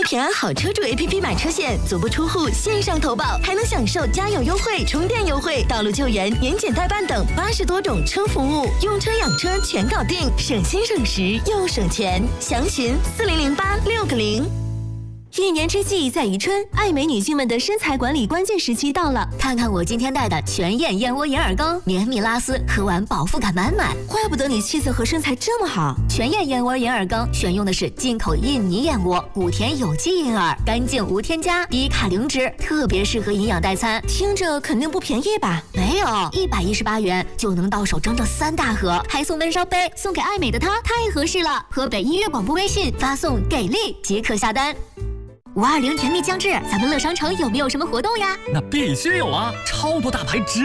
平安好车主 APP 买车险，足不出户线上投保，还能享受加油优惠、充电优惠、道路救援、年检代办等80多种车服务，用车养车全搞定，省心省时又省钱。详询4008-6个0。 一年之计在于春，爱美女性们的身材管理关键时期到了。 看看我今天带的全燕燕窝银耳羹，绵密拉丝，喝完饱腹感满满。 怪不得你气色和身材这么好。 全燕燕窝银耳羹选用的是进口印尼燕窝，5甜有机银耳，干净无添加，低卡零脂，特别适合营养代餐。 听着肯定不便宜吧？ 没有，118元就能到手整整3大盒，还送温烧杯，送给爱美的她太合适了。河北音乐广播微信发送“给力”即可下单。520甜蜜将至，咱们乐商城有没有什么活动呀？ 那必须有啊！超多大牌直